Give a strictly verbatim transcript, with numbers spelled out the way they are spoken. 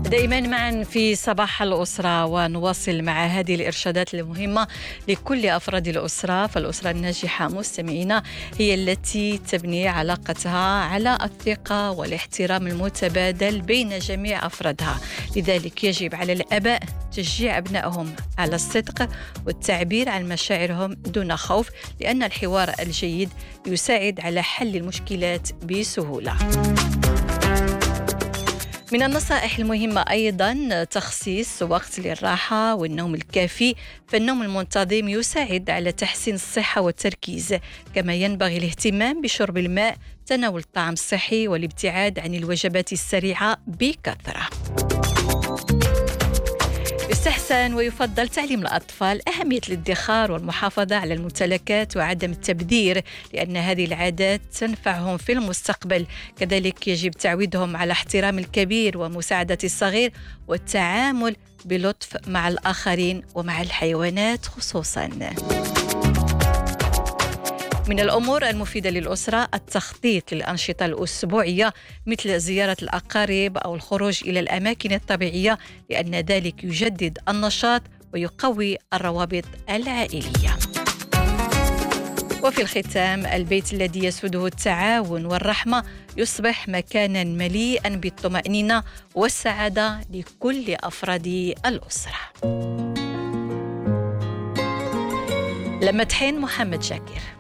دائما معا في صباح الأسرة، ونواصل مع هذه الإرشادات المهمة لكل أفراد الأسرة. فالأسرة الناجحة مستمعينا هي التي تبني علاقتها على الثقة والاحترام المتبادل بين جميع أفرادها. لذلك يجب على الآباء تشجيع أبنائهم على الصدق والتعبير عن مشاعرهم دون خوف، لأن الحوار الجيد يساعد على حل المشكلات بسهولة. من النصائح المهمة أيضاً تخصيص وقت للراحة والنوم الكافي، فالنوم المنتظم يساعد على تحسين الصحة والتركيز. كما ينبغي الاهتمام بشرب الماء، تناول الطعام الصحي، والابتعاد عن الوجبات السريعة بكثرة. يستحسن ويفضل تعليم الأطفال أهمية الادخار والمحافظة على الممتلكات وعدم التبذير، لأن هذه العادات تنفعهم في المستقبل. كذلك يجب تعويدهم على احترام الكبير ومساعدة الصغير والتعامل بلطف مع الآخرين ومع الحيوانات خصوصاً. من الأمور المفيدة للأسرة التخطيط للأنشطة الأسبوعية، مثل زيارة الأقارب أو الخروج إلى الأماكن الطبيعية، لأن ذلك يجدد النشاط ويقوي الروابط العائلية. وفي الختام، البيت الذي يسوده التعاون والرحمة يصبح مكاناً مليئاً بالطمأنينة والسعادة لكل أفراد الأسرة. لما تحين محمد شاكر.